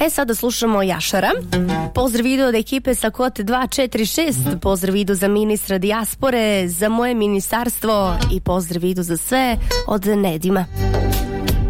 Sada slušamo Jašara. Pozdrav idu od ekipe sa Kote 246, pozdrav idu za ministra dijaspore, za moje ministarstvo i pozdrav idu za sve od Nedima.